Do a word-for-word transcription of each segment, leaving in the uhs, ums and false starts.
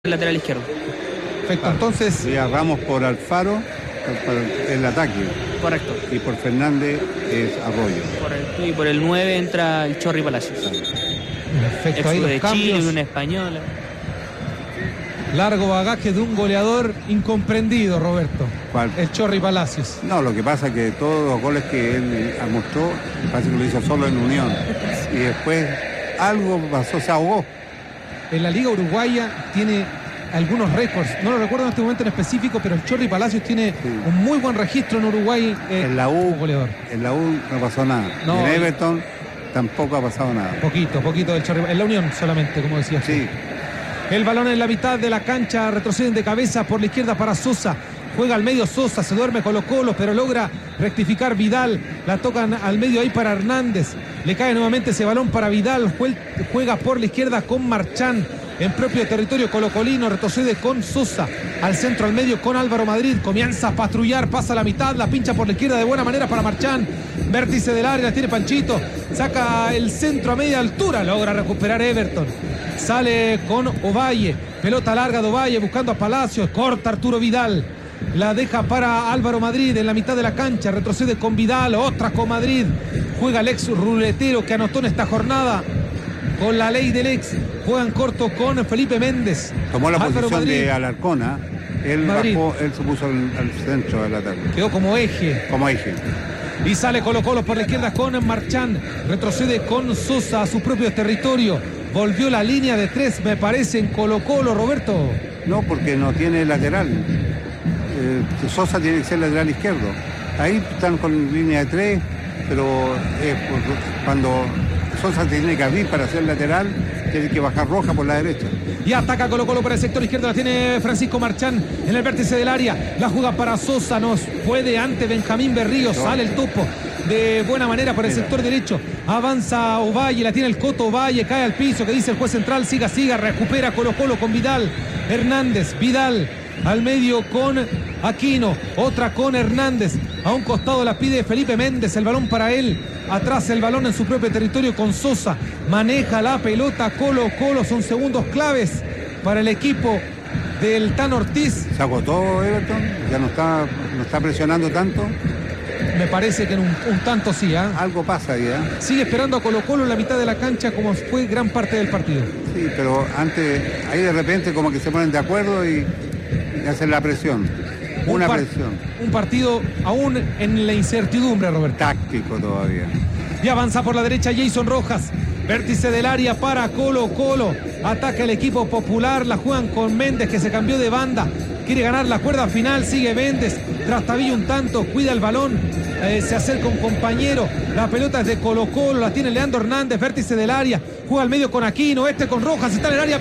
lateral izquierdo. Perfecto, entonces... Y a Ramos por Alfaro, por el ataque. Correcto. Y por Fernández es Arroyo. Correcto. Y por el nueve entra el Chorri Palacios. Perfecto, ahí Ex los de cambios. Chile, una española. Largo bagaje de un goleador incomprendido, Roberto. ¿Cuál? El Chorri Palacios. No, lo que pasa es que todos los goles que él mostró, parece que lo hizo solo en Unión. Y después algo pasó, se ahogó. En la Liga Uruguaya tiene algunos récords, no lo recuerdo en este momento en específico, pero el Chorri Palacios tiene Sí. un muy buen registro en Uruguay eh, En la U, como goleador. en la U no pasó nada. No, en y- Everton tampoco ha pasado nada. Poquito, poquito del Chorri, en la Unión solamente, como decía. Sí, El balón en la mitad de la cancha, retroceden de cabeza por la izquierda para Sosa. Juega al medio Sosa, se duerme Colo Colo, pero logra rectificar Vidal. La tocan al medio ahí para Hernández. Le cae nuevamente ese balón para Vidal. Juel- Juega por la izquierda con Marchán. En propio territorio colocolino, retrocede con Sosa. Al centro, al medio con Álvaro Madrid. Comienza a patrullar, pasa a la mitad, la pincha por la izquierda de buena manera para Marchán. Vértice del área, la tiene Panchito. Saca el centro a media altura, logra recuperar Everton. Sale con Ovalle. Pelota larga de Ovalle buscando a Palacios. Corta Arturo Vidal. La deja para Álvaro Madrid en la mitad de la cancha. Retrocede con Vidal. Otra con Madrid. Juega el ex ruletero que anotó en esta jornada. Con la ley del ex. Juegan corto con Felipe Méndez. tomó la Álvaro posición Madrid de Alarcona. Él Madrid. bajó, él se puso al, al centro del ataque. quedó como eje. Como dije. Y sale Colo Colo por la izquierda con Marchán. Retrocede con Sosa a su propio territorio. Volvió la línea de tres, me parece, en Colo Colo, Roberto. No, porque no tiene lateral. Eh, Sosa tiene que ser lateral izquierdo. Ahí están con línea de tres, pero eh, por- cuando Sosa tiene que abrir para ser lateral, tiene que bajar Roja por la derecha. Y ataca Colo Colo por el sector izquierdo. La tiene Francisco Marchán en el vértice del área. La juega para Sosa. Nos puede ante Benjamín Berrío. Sale el topo de buena manera por el Mira. sector derecho. Avanza Ovalle. La tiene el Coto Ovalle. Cae al piso. Que dice el juez central. Siga, siga. Recupera Colo Colo con Vidal. Hernández. Vidal. Al medio con Aquino. Otra con Hernández. A un costado la pide Felipe Méndez. El balón para él. Atrás el balón en su propio territorio con Sosa. Maneja la pelota Colo Colo. Son segundos claves para el equipo del Tan Ortiz. Se agotó Everton, ya no está, no está presionando tanto. Me parece que en un, un tanto sí. ¿ah? Algo pasa ahí, ¿eh? Sigue esperando a Colo Colo en la mitad de la cancha como fue gran parte del partido. Sí, pero antes, ahí de repente como que se ponen de acuerdo y, y hacen la presión. Una un par- presión. Un partido aún en la incertidumbre, Roberto. Táctico todavía. Y avanza por la derecha Jason Rojas. Vértice del área para Colo Colo. Ataca el equipo popular. La juegan con Méndez que se cambió de banda. Quiere ganar la cuerda final. Sigue Méndez. Trastabilla un tanto. Cuida el balón. Eh, se acerca un compañero. La pelota es de Colo Colo. La tiene Leandro Hernández. Vértice del área. Juega al medio con Aquino. Este con Rojas. Está en el área.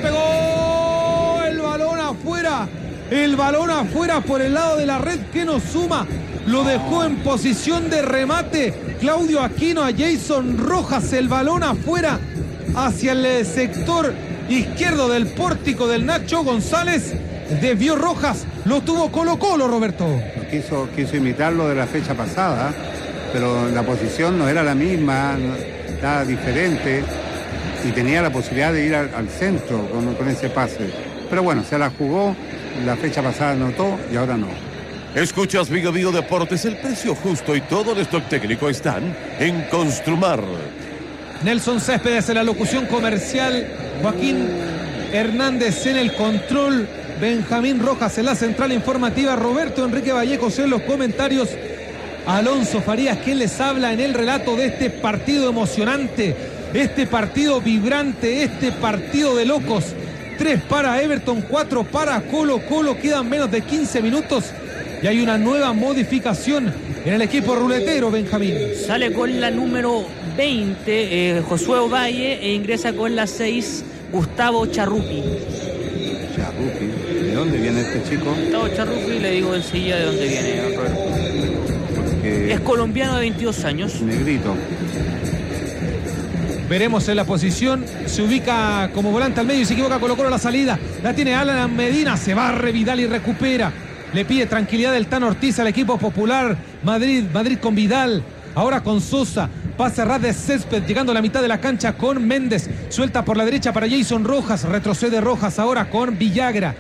Pegó. El balón afuera. El balón afuera por el lado de la red que nos suma. Lo dejó en posición de remate Claudio Aquino a Jason Rojas. El balón afuera hacia el sector izquierdo del pórtico del Nacho González. Desvió Rojas. Lo tuvo Colo Colo, Roberto. Quiso, quiso imitar lo de la fecha pasada, pero la posición no era la misma, no- estaba diferente y tenía la posibilidad de ir al, al centro con, con ese pase. Pero bueno, se la jugó, la fecha pasada anotó y ahora no. Escuchas Vigo Vigo Deportes, el precio justo y todo el stock técnico están en Construmar. Nelson Céspedes en la locución comercial. Joaquín Hernández en el control. Benjamín Rojas en la central informativa. Roberto Enrique Vallejos en los comentarios. Alonso Farías quien les habla en el relato de este partido emocionante, este partido vibrante, este partido de locos. Tres para Everton, cuatro para Colo Colo. Quedan menos de quince minutos y hay una nueva modificación en el equipo ruletero, Benjamín. Sale con la número veinte eh, Josué Ovalle e ingresa con la seis Gustavo Charrupi. Charrupi, ¿de dónde viene este chico? Gustavo Charrupi, le digo enseguida de dónde viene, Roberto. Porque Es colombiano de veintidós años. negrito. Veremos en la posición, se ubica como volante al medio y se equivoca Colo Colo la salida. La tiene Alan Medina, se barre Vidal y recupera. Le pide tranquilidad el Tan Ortiz al equipo popular. Madrid, Madrid con Vidal, ahora con Sosa. Pase ras de césped, llegando a la mitad de la cancha con Méndez. Suelta por la derecha para Jason Rojas. Retrocede Rojas ahora con Villagra.